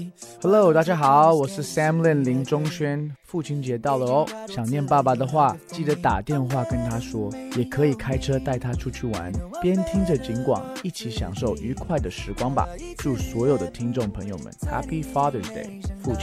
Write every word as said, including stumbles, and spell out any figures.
Hello， 大家好，我是 Sam Lin 林中轩。父亲节到了哦，想念爸爸的话，记得打电话跟他说，也可以开车带他出去玩，边听着警广，一起享受愉快的时光吧。祝所有的听众朋友们 Happy Father's Day， 父亲